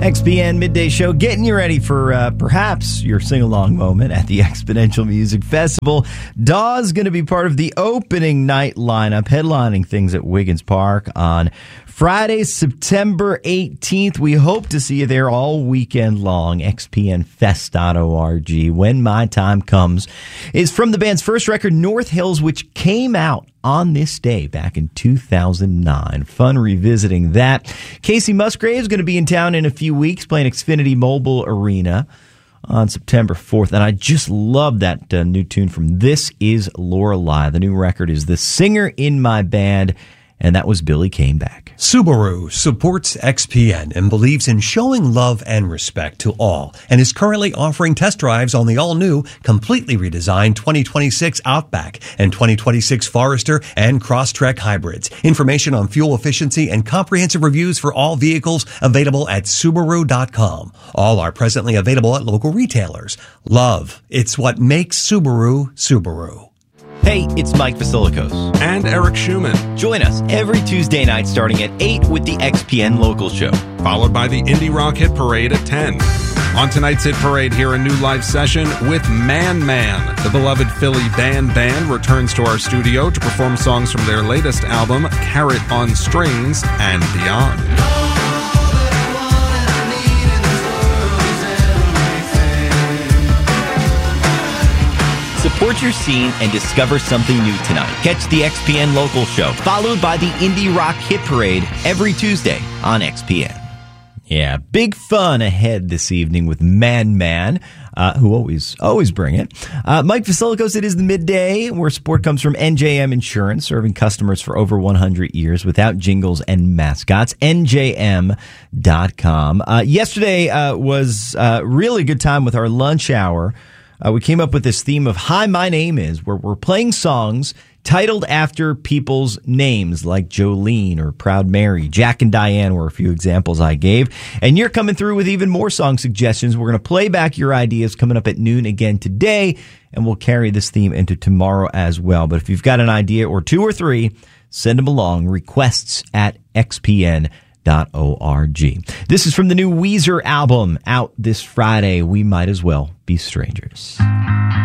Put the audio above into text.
XPN Midday Show, getting you ready for perhaps your sing-along moment at the Exponential Music Festival. Dawes going to be part of the opening night lineup, headlining things at Wiggins Park on Friday, September 18th. We hope to see you there all weekend long. XPNFest.org. When My Time Comes is from the band's first record, North Hills, which came out on this day back in 2009. Fun revisiting that. Casey Musgrave is going to be in town in a few weeks playing Xfinity Mobile Arena on September 4th. And I just love that new tune from This Is Lorelei. The new record is The Singer in My Band, and that was Billy Caneback. Subaru supports XPN and believes in showing love and respect to all, and is currently offering test drives on the all-new, completely redesigned 2026 Outback and 2026 Forester and Crosstrek hybrids. Information on fuel efficiency and comprehensive reviews for all vehicles available at Subaru.com. All are presently available at local retailers. Love, it's what makes Subaru, Subaru. Hey, it's Mike Vasilikos. And Eric Schumann. Join us every Tuesday night starting at 8 with the XPN Local Show. Followed by the Indie Rock Hit Parade at 10. On tonight's Hit Parade, hear a new live session with Man Man. The beloved Philly band returns to our studio to perform songs from their latest album, Carrot on Strings and Beyond. Support your scene and discover something new tonight. Catch the XPN Local Show, followed by the Indie Rock Hit Parade every Tuesday on XPN. Yeah, big fun ahead this evening with Man, who always bring it. Mike Vasilikos, it is the midday where support comes from NJM Insurance, serving customers for over 100 years without jingles and mascots. NJM.com. Yesterday was a really good time with our lunch hour. We came up with this theme of Hi, My Name Is, where we're playing songs titled after people's names, like Jolene or Proud Mary. Jack and Diane were a few examples I gave. And you're coming through with even more song suggestions. We're going to play back your ideas coming up at noon again today, and we'll carry this theme into tomorrow as well. But if you've got an idea or two or three, send them along. Requests at XPN.org. This is from the new Weezer album out this Friday. We Might As Well Be Strangers.